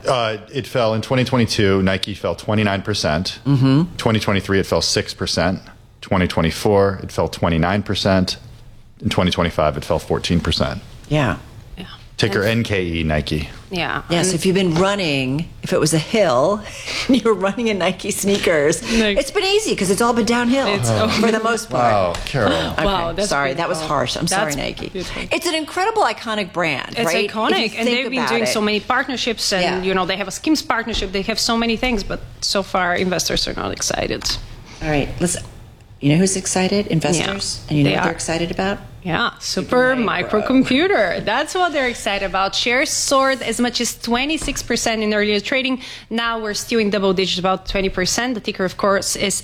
It fell in 2022. Nike fell 29%. 2023, it fell 6%. 2024, it fell 29%. In 2025, it fell 14%. Yeah. Ticker NKE, Nike. Yeah. Yes, if you've been running, if it was a hill, and you were running in Nike sneakers, it's been easy because it's all been downhill for the most part. Wow, Carol. Okay, Wow, that's sorry, beautiful. that was harsh. I'm sorry, Nike. Beautiful. It's an incredible, iconic brand, It's right? iconic, and they've been doing so many partnerships, and they have a Skims partnership. They have so many things, but so far, investors are not excited. All right, listen. You know who's excited? Investors. Yeah, and you know they what they're are. excited about? Yeah, super microcomputer. That's what they're excited about. Shares soared as much as 26% in earlier trading. Now we're still in double digits, about 20%. The ticker, of course, is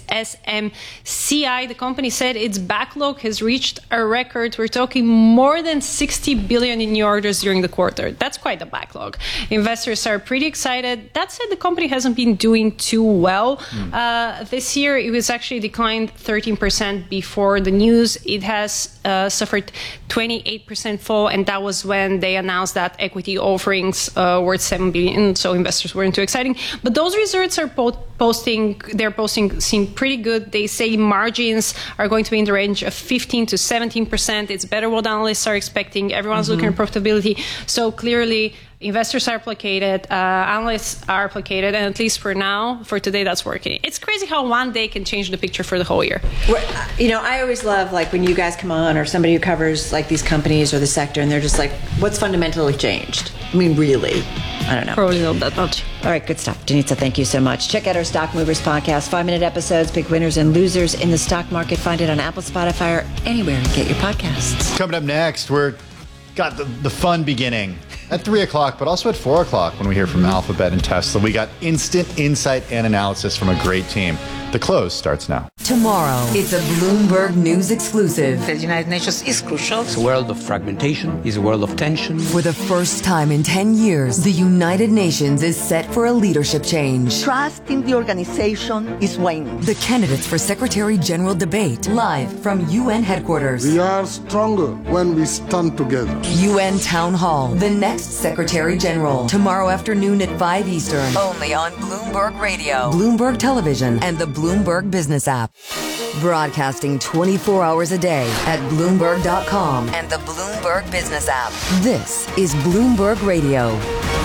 SMCI. The company said its backlog has reached a record. We're talking more than 60 billion in new orders during the quarter. That's quite a backlog. Investors are pretty excited. That said, the company hasn't been doing too well. This year, it was actually declined 13% before the news. It has suffered 28% fall, and that was when they announced that equity offerings worth 7 billion, so investors weren't too exciting. But those results are posting seem pretty good. They say margins are going to be in the range of 15 to 17%. It's better what analysts are expecting. Everyone's looking at profitability. So clearly, investors are placated, analysts are placated, and at least for now, for today, that's working. It's crazy how one day can change the picture for the whole year. I always love, like, when you guys come on, or somebody who covers, like, these companies or the sector, and they're just like, what's fundamentally changed? I mean, really? I don't know. Probably not that much. All right, good stuff. Denitza, thank you so much. Check out our Stock Movers podcast, 5-minute episodes, pick winners and losers in the stock market. Find it on Apple, Spotify, or anywhere you get your podcasts. Coming up next, we're got the fun beginning at 3 o'clock, but also at 4 o'clock when we hear from Alphabet and Tesla. We got instant insight and analysis from a great team. The close starts now. Tomorrow, it's a Bloomberg News exclusive. The United Nations is crucial. It's a world of fragmentation. It's a world of tension. For the first time in 10 years, the United Nations is set for a leadership change. Trust in the organization is waning. The candidates for Secretary General debate live from UN headquarters. We are stronger when we stand together. UN Town Hall, the next Secretary General. Tomorrow afternoon at 5 Eastern. Only on Bloomberg Radio, Bloomberg Television, and the Bloomberg Business app. Broadcasting 24 hours a day at Bloomberg.com and the Bloomberg Business app. This is Bloomberg Radio.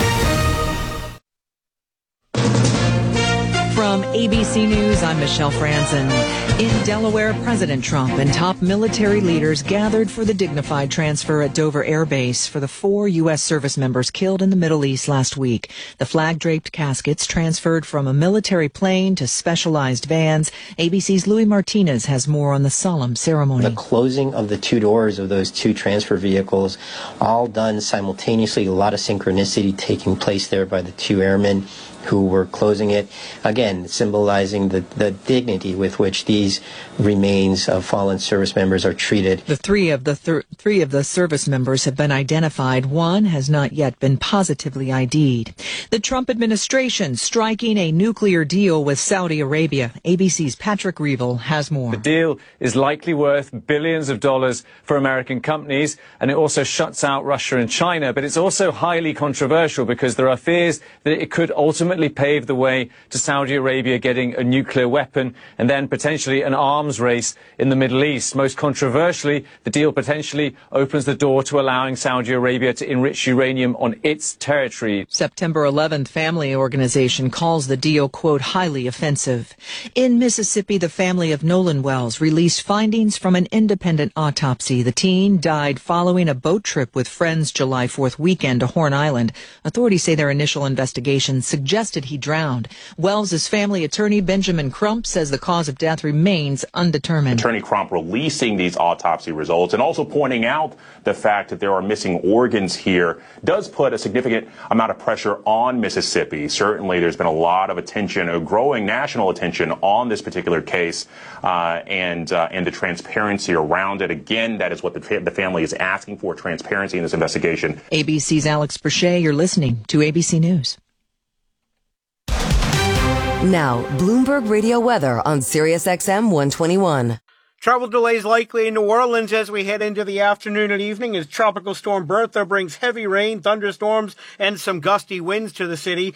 From ABC News, I'm Michelle Franzen. In Delaware, President Trump and top military leaders gathered for the dignified transfer at Dover Air Base for the 4 U.S. service members killed in the Middle East last week. The flag-draped caskets transferred from a military plane to specialized vans. ABC's Louis Martinez has more on the solemn ceremony. The closing of the 2 doors of those 2 transfer vehicles, all done simultaneously, a lot of synchronicity taking place there by the 2 airmen who were closing it, again symbolizing the dignity with which these remains of fallen service members are treated. The three of the service members have been identified. One has not yet been positively ID'd. The Trump administration striking a nuclear deal with Saudi Arabia. ABC's Patrick Reevell has more. The deal is likely worth billions of dollars for American companies, and it also shuts out Russia and China. But it's also highly controversial because there are fears that it could ultimately pave the way to Saudi Arabia getting a nuclear weapon and then potentially an arms race in the Middle East. Most controversially, the deal potentially opens the door to allowing Saudi Arabia to enrich uranium on its territory. September 11th family organization calls the deal, quote, highly offensive. In Mississippi, the family of Nolan Wells released findings from an independent autopsy. The teen died following a boat trip with friends July 4th weekend to Horn Island. Authorities say their initial investigation suggested he drowned. Wells' family attorney, Benjamin Crump, says the cause of death remains undetermined. Attorney Crump releasing these autopsy results and also pointing out the fact that there are missing organs here does put a significant amount of pressure on Mississippi. Certainly, there's been a lot of attention, a growing national attention on this particular case and the transparency around it. Again, that is what the family is asking for, transparency in this investigation. ABC's Alex Brachet, you're listening to ABC News. Now, Bloomberg Radio weather on SiriusXM 121. Travel delays likely in New Orleans as we head into the afternoon and evening as Tropical Storm Bertha brings heavy rain, thunderstorms, and some gusty winds to the city.